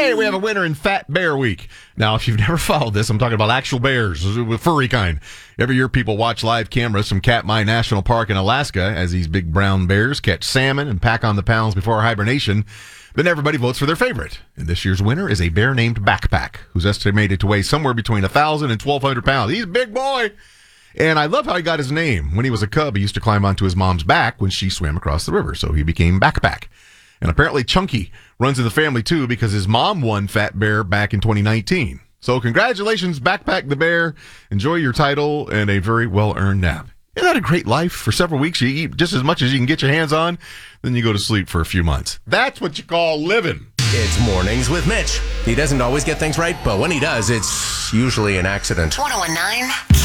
Hey, we have a winner in Fat Bear Week. Now, if you've never followed this, I'm talking about actual bears, the furry kind. Every year, people watch live cameras from Katmai National Park in Alaska as these big brown bears catch salmon and pack on the pounds before hibernation. Then everybody votes for their favorite. And this year's winner is a bear named Backpack, who's estimated to weigh somewhere between 1,000 and 1,200 pounds. He's a big boy. And I love how he got his name. When he was a cub, he used to climb onto his mom's back when she swam across the river, so he became Backpack. And apparently Chunky runs in the family, too, because his mom won Fat Bear back in 2019. So congratulations, Backpack the Bear. Enjoy your title and a very well-earned nap. Isn't that a great life? For several weeks, you eat just as much as you can get your hands on, then you go to sleep for a few months. That's what you call living. It's Mornings with Mitch. He doesn't always get things right, but when he does, it's usually an accident. 101.9